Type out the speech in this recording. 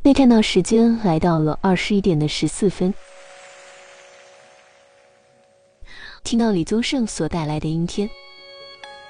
被看到时间来到了21点的14分，听到李宗盛所带来的阴天。